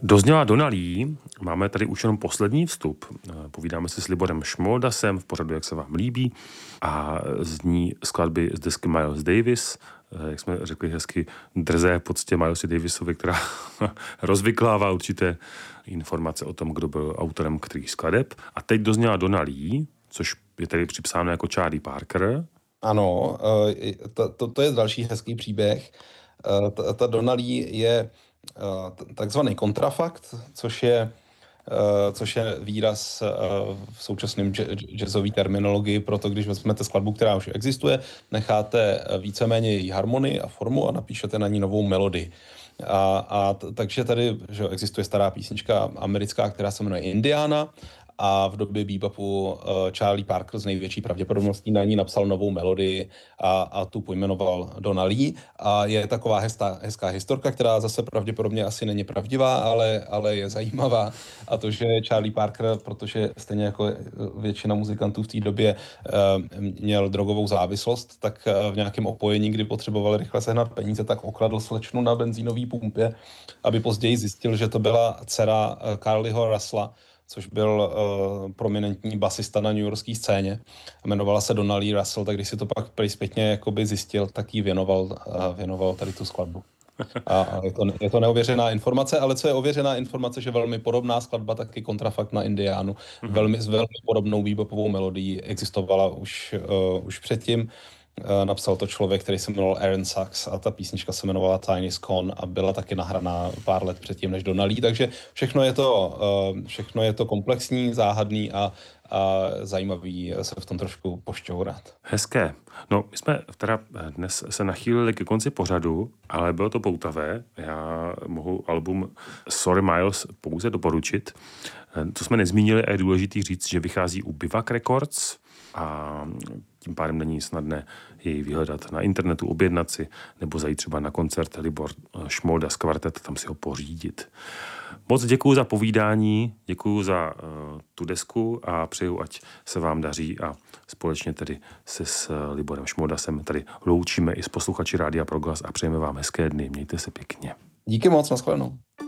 Dozněla Donna Lee, máme tady už jenom poslední vstup. Povídáme si s Liborem Šmoldasem v pořadu, jak se vám líbí, a zní skladby z desky Miles Davis, jak jsme řekli hezky, drzé v podstatě Milesi Davisovi, která rozvyklává určité informace o tom, kdo byl autorem kterých skladeb. A teď dozněla Donna Lee, což je tady připsáno jako Charlie Parker. Ano, to je další hezký příběh. Ta Donna Lee je takzvaný kontrafakt, což je výraz v současném jazzové terminologii, proto když vezmete skladbu, která už existuje, necháte víceméně její harmonii a formu a napíšete na ní novou melodii. Takže tady že existuje stará písnička americká, která se jmenuje Indiana, a v době bebopu Charlie Parker z největší pravděpodobností na ní napsal novou melodii a tu pojmenoval Donna Lee. A je taková hezká historka, která zase pravděpodobně asi není pravdivá, ale je zajímavá. A to, že Charlie Parker, protože stejně jako většina muzikantů v té době měl drogovou závislost, tak v nějakém opojení, kdy potřeboval rychle sehnat peníze, tak okradl slečnu na benzínové pumpě, aby později zjistil, že to byla dcera Carlyho Russella, což byl prominentní basista na newyorské scéně. Jmenovala se Donna Lee Russell, tak když si to pak zpětně jakoby zjistil, tak jí věnoval tady tu skladbu. A je to neověřená informace, ale co je ověřená informace, že velmi podobná skladba, taky kontrafakt na Indiánu, s velmi podobnou bebopovou melodií existovala už předtím. Napsal to člověk, který se jmenoval Aaron Sachs, a ta písnička se jmenovala Tiny Scone a byla taky nahraná pár let předtím než Donna Lee, takže všechno je to komplexní, záhadný a zajímavý se v tom trošku pošťourat. Hezké. No, my jsme teda dnes se nachýlili ke konci pořadu, ale bylo to poutavé. Já mohu album Sorry Miles pouze doporučit. Co jsme nezmínili, a je důležitý říct, že vychází u Bivak Records a tím pádem není snadné jej vyhledat na internetu, objednat si, nebo zajít třeba na koncert Libor Šmoldas Kvartet, tam si ho pořídit. Moc děkuju za povídání, děkuju za tu desku a přeju, ať se vám daří, a společně tedy se s Liborem Šmoldasem tady loučíme i s posluchači Rádia Proglas a přejeme vám hezké dny. Mějte se pěkně. Díky moc, nashledanou.